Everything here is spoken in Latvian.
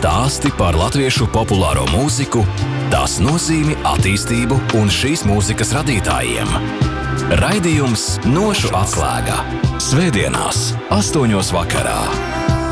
Stāsti par latviešu populāro mūziku, tās nozīmi, attīstību un šīs mūzikas radītājiem. Raidījums Nošu atslēga. Svētdienās, 8:00 vakarā.